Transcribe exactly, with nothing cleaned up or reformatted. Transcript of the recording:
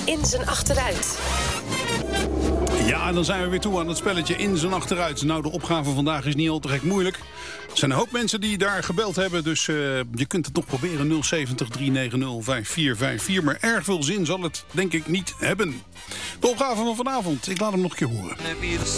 In zijn achteruit. Ja, en dan zijn we weer toe aan het spelletje In zijn achteruit. Nou, de opgave vandaag is niet al te gek moeilijk. Er zijn een hoop mensen die daar gebeld hebben, dus uh, je kunt het toch proberen. nul zeventig, driehonderdnegentig, vijftienvijftig vijfenvijftig. Maar erg veel zin zal het, denk ik, niet hebben. De opgave van vanavond, ik laat hem nog een keer horen.